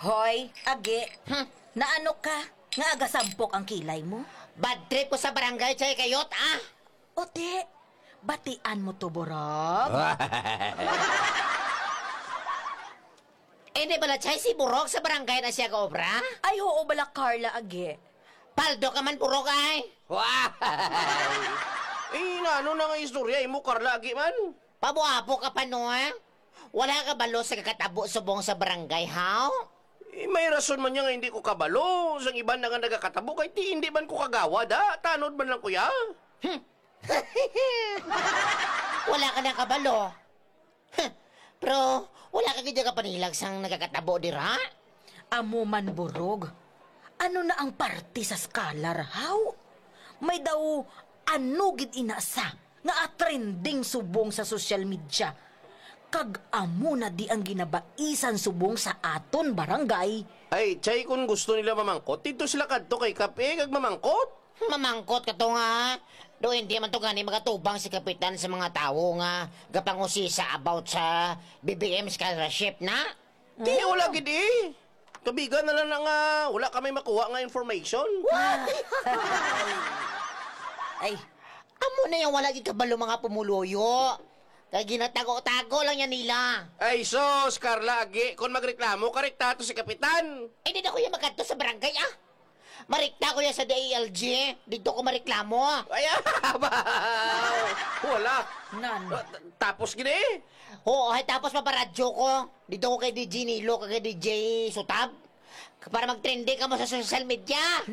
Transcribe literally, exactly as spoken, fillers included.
Hoy, agi, Hmm. naano ka? Nga agasampok ang kilay mo? Bad trip ko sa barangay, chay kayot, ah. O di, batian mo to, Borog. Eh, di bala, chay, si Burog sa barangay na siya ka-obra? Ay, oo bala, Carla, agi. Paldo ka man, Burog, ay. Eh, ano na nga istorya, imo karlagi man. Pabuapo ka pa, no, eh? Wala ka balo sa kakatabo subong sa barangay, how? Eh, may rason man niya nga hindi ko kabalo. Sang iban na nga nagakatabo, kay ti hindi man ko kagawa, da. Tanod man lang kuya. Wala ka na kabalo. Huh. Pero, wala ka gidya ka panilag sang nagakatabo, dira? Amo man, Borog. Ano na ang party sa scholar, how? May daw ano gid inasa nga trending subong sa social media. Kag amo na di ang ginabaisan subong sa aton barangay. Ay, chay, kung gusto nila mamangkot, dito sila kadto kay Kape, kag mamangkot. Mamangkot ka to nga. Do hindi man to gani magatubang si kapitan sa mga tao nga gapangusisa about sa B B M scholarship na. Di, wala gid eh. Kabigan na lang na nga, wala kami makuha nga information. Ay, Amo na yung wala gid kabalo mga pumuloyo. Kay ginatago-tago lang yan nila. Ay, sos, Carla, agi, kung magreklamo, karekta to si Kapitan. Eh, di na ko yung magkanto sa barangay, ah. Marikta ko yan sa D A L G. Dito ko mareklamo. Ay, abaw. Wala. nan. Ah, t- Tapos gini eh. Oo, ay tapos paparadyo ko. Dito ko kay D J Nilo, kay D J Sutab. Para mag-trending ka mo sa social media.